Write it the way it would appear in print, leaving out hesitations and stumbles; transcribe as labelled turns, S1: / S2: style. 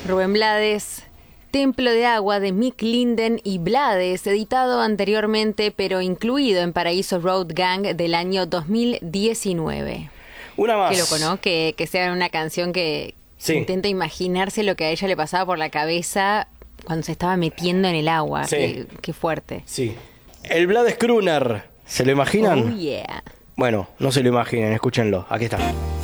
S1: Rubén Blades, Templo de Agua de Mick Linden y Blades, editado anteriormente pero incluido en Paraíso Road Gang del año 2019.
S2: Una más.
S1: Qué loco, ¿no? Que sea una canción que intenta imaginarse lo que a ella le pasaba por la cabeza cuando se estaba metiendo en el agua.
S2: Sí.
S1: Qué fuerte.
S2: Sí. El Blades Crooner, ¿se lo imaginan?
S1: Oh, yeah.
S2: Bueno, no se lo imaginen, escúchenlo. Aquí está.